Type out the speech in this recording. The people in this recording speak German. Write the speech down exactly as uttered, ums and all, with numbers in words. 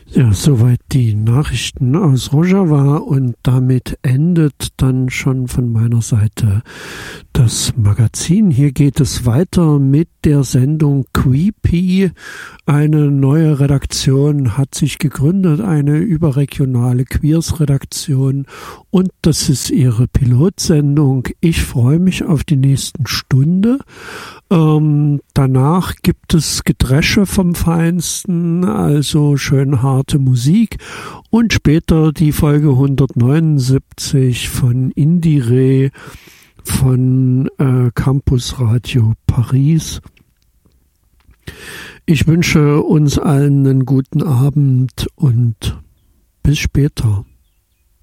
Ja, soweit die Nachrichten aus Rojava und damit endet dann schon von meiner Seite das Magazin. Hier geht es weiter mit der Sendung Creepy. Eine neue Redaktion hat sich gegründet, eine überregionale Queers-Redaktion, und das ist ihre Pilotsendung. Ich freue mich auf die nächsten Stunde. Ähm, danach gibt es Gedresche vom Feinsten, also schön harte Musik, und später die Folge hundertneunundsiebzig von Indire von äh, Campus Radio Paris. Ich wünsche uns allen einen guten Abend und bis später.